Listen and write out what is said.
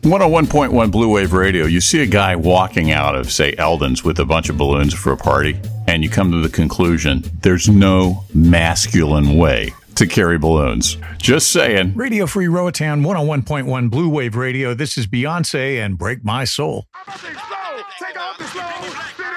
101.1 Blue Wave Radio, you see a guy walking out of, say, Eldon's with a bunch of balloons for a party, and you come to the conclusion there's no masculine way to carry balloons. Just saying. Radio Free Roatan, 101.1 Blue Wave Radio. This is Beyonce and Break My Soul. Take off this load.